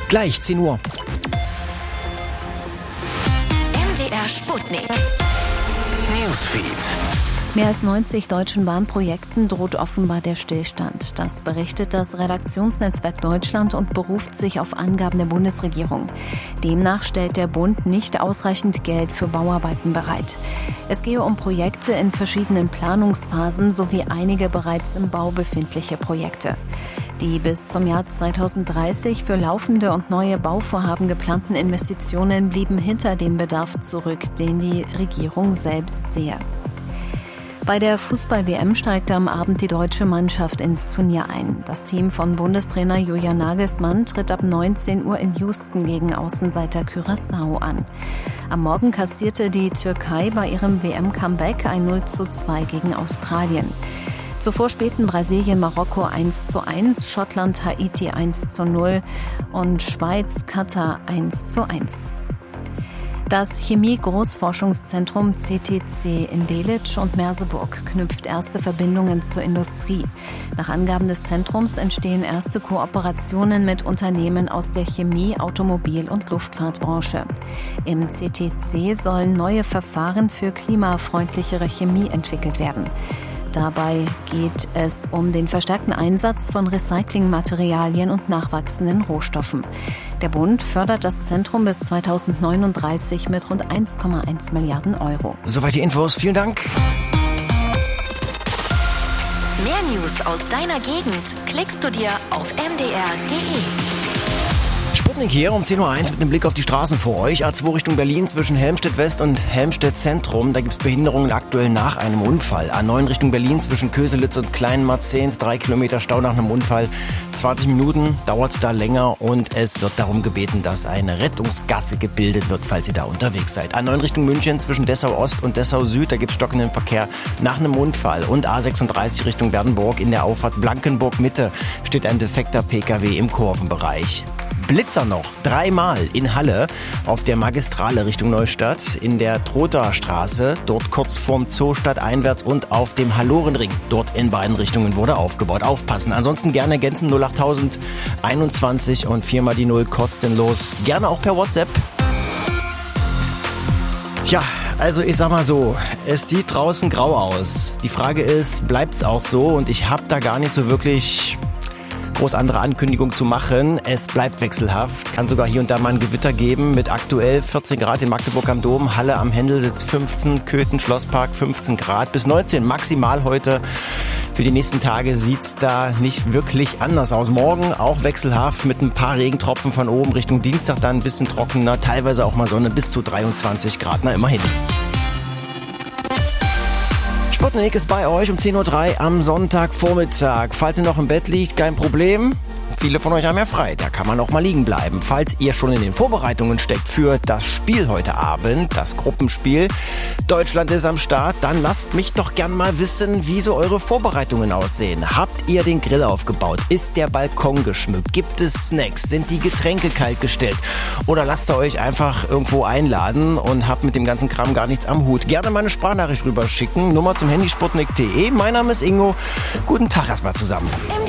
Gleich 10 Uhr. MDR Sputnik. Newsfeed. Mehr als 90 deutschen Bahnprojekten droht offenbar der Stillstand. Das berichtet das Redaktionsnetzwerk Deutschland und beruft sich auf Angaben der Bundesregierung. Demnach stellt der Bund nicht ausreichend Geld für Bauarbeiten bereit. Es gehe um Projekte in verschiedenen Planungsphasen sowie einige bereits im Bau befindliche Projekte. Die bis zum Jahr 2030 für laufende und neue Bauvorhaben geplanten Investitionen blieben hinter dem Bedarf zurück, den die Regierung selbst sehe. Bei der Fußball-WM steigte am Abend die deutsche Mannschaft ins Turnier ein. Das Team von Bundestrainer Julian Nagelsmann tritt ab 19 Uhr in Houston gegen Außenseiter Curaçao an. Am Morgen kassierte die Türkei bei ihrem WM-Comeback ein 0:2 gegen Australien. Zuvor spielten Brasilien, Marokko 1:1, Schottland, Haiti 1:0 und Schweiz, Katar 1:1. Das Chemie-Großforschungszentrum CTC in Delitzsch und Merseburg knüpft erste Verbindungen zur Industrie. Nach Angaben des Zentrums entstehen erste Kooperationen mit Unternehmen aus der Chemie-, Automobil- und Luftfahrtbranche. Im CTC sollen neue Verfahren für klimafreundlichere Chemie entwickelt werden. Dabei geht es um den verstärkten Einsatz von Recyclingmaterialien und nachwachsenden Rohstoffen. Der Bund fördert das Zentrum bis 2039 mit rund 1,1 Milliarden Euro. Soweit die Infos. Vielen Dank. Mehr News aus deiner Gegend klickst du dir auf mdr.de. Sputnik hier um 10.01 Uhr mit einem Blick auf die Straßen vor euch. A2 Richtung Berlin zwischen Helmstedt West und Helmstedt Zentrum. Da gibt es Behinderungen aktuell nach einem Unfall. A9 Richtung Berlin zwischen Köselitz und Kleinmarzens. 3 Kilometer Stau nach einem Unfall. 20 Minuten dauert es da länger und es wird darum gebeten, dass eine Rettungsgasse gebildet wird, falls ihr da unterwegs seid. A9 Richtung München zwischen Dessau Ost und Dessau Süd. Da gibt es stockenden Verkehr nach einem Unfall. Und A36 Richtung Werdenburg in der Auffahrt Blankenburg Mitte steht ein defekter PKW im Kurvenbereich. Blitzer noch, 3-mal in Halle auf der Magistrale Richtung Neustadt, in der Trothaer Straße, dort kurz vorm Zoo stadteinwärts und auf dem Hallorenring. Dort in beiden Richtungen wurde aufgebaut. Aufpassen. Ansonsten gerne ergänzen 08000 21 und 4 die 0 kostenlos. Gerne auch per WhatsApp. Ja, also ich sag mal so, es sieht draußen grau aus. Die Frage ist, bleibt's auch so? Und ich habe da gar nicht so wirklich groß andere Ankündigung zu machen. Es bleibt wechselhaft. Kann sogar hier und da mal ein Gewitter geben mit aktuell 14 Grad in Magdeburg am Dom, Halle am Händelsitz 15, Köthen, Schlosspark 15 Grad bis 19 maximal heute. Für die nächsten Tage sieht's da nicht wirklich anders aus. Morgen auch wechselhaft mit ein paar Regentropfen von oben Richtung Dienstag, dann ein bisschen trockener, teilweise auch mal Sonne bis zu 23 Grad. Na, immerhin. Sputnik ist bei euch um 10.03 Uhr am Sonntagvormittag. Falls ihr noch im Bett liegt, kein Problem. Viele von euch haben ja frei, da kann man auch mal liegen bleiben. Falls ihr schon in den Vorbereitungen steckt für das Spiel heute Abend, das Gruppenspiel, Deutschland ist am Start, dann lasst mich doch gern mal wissen, wie so eure Vorbereitungen aussehen. Habt ihr den Grill aufgebaut? Ist der Balkon geschmückt? Gibt es Snacks? Sind die Getränke kalt gestellt? Oder lasst ihr euch einfach irgendwo einladen und habt mit dem ganzen Kram gar nichts am Hut? Gerne mal eine Sprachnachricht rüberschicken. Nummer zum Handy sputnik.de. Mein Name ist Ingo. Guten Tag erstmal zusammen.